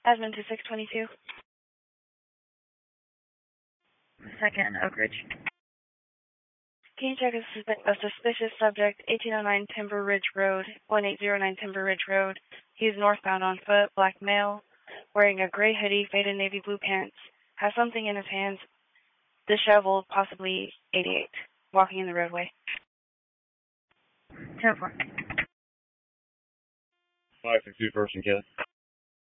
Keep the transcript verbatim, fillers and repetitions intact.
Admin to six twenty-two. Second, Oak Ridge. Can you check a, suspe a suspicious subject, eighteen oh nine Timber Ridge Road, one eight zero nine Timber Ridge Road. He is northbound on foot, black male, wearing a gray hoodie, faded navy blue pants, has something in his hands, disheveled, possibly eighty-eight, walking in the roadway. ten four. five six two, first and Kelly.